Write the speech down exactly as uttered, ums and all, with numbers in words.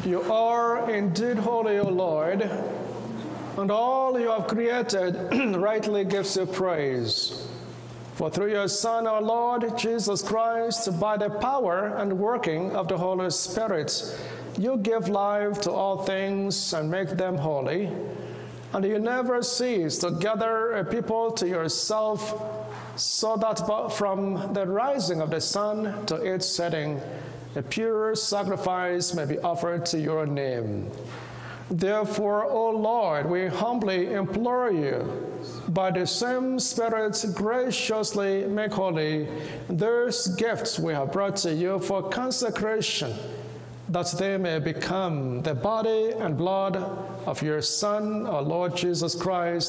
You are indeed holy, O Lord, and all you have created rightly gives you praise. For through your Son, our Lord Jesus Christ, by the power and working of the Holy Spirit, you give life to all things and make them holy. And you never cease to gather a people to yourself, so that from the rising of the sun to its setting, a pure sacrifice may be offered to your name. Therefore, O Lord, we humbly implore you, by the same Spirit, graciously make holy those gifts we have brought to you for consecration, that they may become the body and blood of your Son, our Lord Jesus Christ,